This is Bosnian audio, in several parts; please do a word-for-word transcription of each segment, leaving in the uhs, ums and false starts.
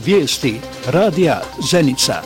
Vijesti radija Zenica.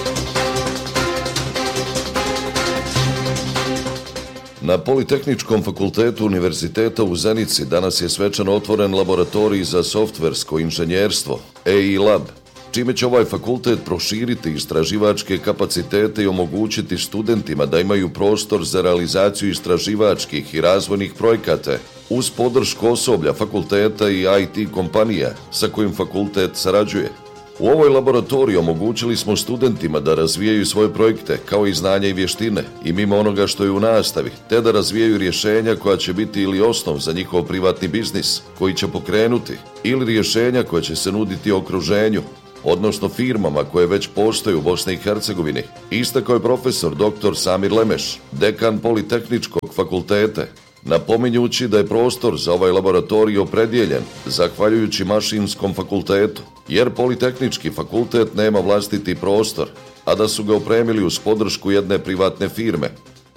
Na Politehničkom fakultetu Univerziteta u Zenici danas je svečano otvoren laboratorij za softversko inženjerstvo, E I Lab, čime će ovaj fakultet proširiti istraživačke kapacitete i omogućiti studentima da imaju prostor za realizaciju istraživačkih i razvojnih projekata uz podršku osoblja fakulteta i I T kompanija sa kojim fakultet sarađuje. U ovoj laboratoriji omogućili smo studentima da razvijaju svoje projekte kao i znanja i vještine i mimo onoga što je u nastavi, te da razvijaju rješenja koja će biti ili osnov za njihov privatni biznis koji će pokrenuti ili rješenja koja će se nuditi okruženju, odnosno firmama koje već postoje u Bosni i Hercegovini, istakao je profesor doktor Samir Lemeš, dekan Politehničkog fakulteta, napominjući da je prostor za ovaj laboratorij opredijeljen zahvaljujući Mašinskom fakultetu, jer Politehnički fakultet nema vlastiti prostor, a da su ga opremili uz podršku jedne privatne firme.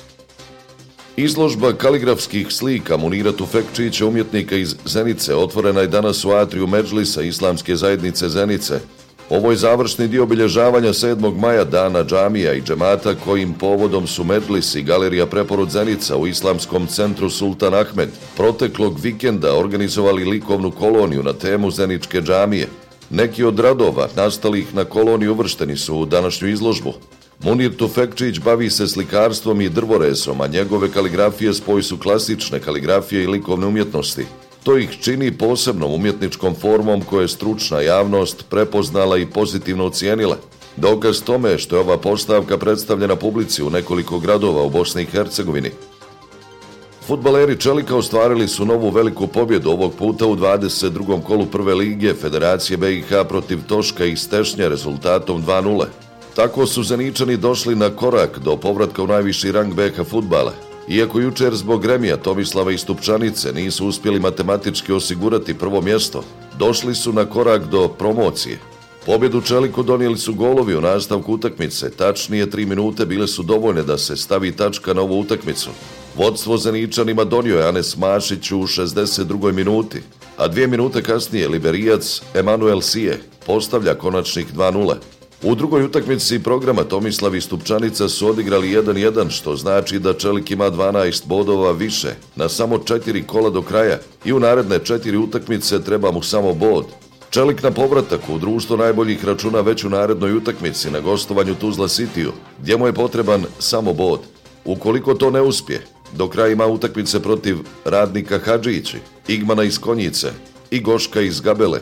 Izložba kaligrafskih slika Munira Tufekčića, umjetnika iz Zenice, otvorena je danas u atriju Medžlisa Islamske zajednice Zenice. Ovo je završni dio obilježavanja sedmog maja, dana džamija i džemata, kojim povodom su Medžlis i Galerija Preporod Zenica u Islamskom centru Sultan Ahmed proteklog vikenda organizovali likovnu koloniju na temu Zeničke džamije. Neki od radova nastalih na koloniji uvršteni su u današnju izložbu. Munir Tufekčić bavi se slikarstvom i drvorezom, a njegove kaligrafije spoj su klasične kaligrafije i likovne umjetnosti. To ih čini posebnom umjetničkom formom koje je stručna javnost prepoznala i pozitivno ocijenila. Dokaz tome što je ova postavka predstavljena publici u nekoliko gradova u Bosni i Hercegovini. Fudbaleri Čelika ostvarili su novu veliku pobjedu ovog puta u dvadeset drugom kolu prve lige Federacije B i H protiv Toška iz Tešnja rezultatom dva nula. Tako su Zeničani došli na korak do povratka u najviši rang B H fudbala. Iako jučer zbog remija Tomislava i Stupčanice nisu uspjeli matematički osigurati prvo mjesto, došli su na korak do promocije. Pobjedu Čeliku donijeli su golovi u nastavku utakmice, tačnije tri minute bile su dovoljne da se stavi tačka na ovu utakmicu. Vodstvo Zeničanima donio je Anes Mašić u šezdeset drugoj minuti, a dvije minute kasnije Liberijac Emanuel Sije postavlja konačnih dva nula. U drugoj utakmici programa Tomislav i Stupčanica su odigrali jedan jedan, što znači da Čelik ima dvanaest bodova više na samo četiri kola do kraja i u naredne četiri utakmice treba mu samo bod. Čelik na povratak u društvo najboljih računa već u narednoj utakmici na gostovanju Tuzla Cityu, gdje mu je potreban samo bod. Ukoliko to ne uspije, do kraja ima utakmice protiv Radnika Hadžići, Igmana iz Konjice i Goška iz Gabele.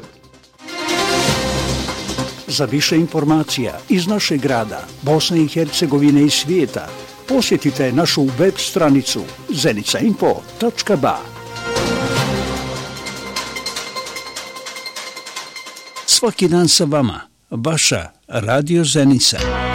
Za više informacija iz našeg grada, Bosne i Hercegovine i svijeta, posjetite našu web stranicu zenica info tačka ba. Svaki dan sa vama, vaša Radio Zenica.